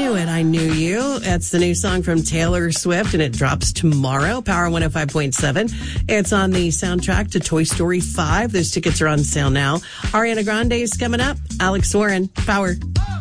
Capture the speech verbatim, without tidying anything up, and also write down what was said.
knew it. I knew you. That's the new song from Taylor Swift, and it drops tomorrow. Power one oh five point seven. It's on the soundtrack to Toy Story five. Those tickets are on sale now. Ariana Grande is coming up. Alex Warren, Power.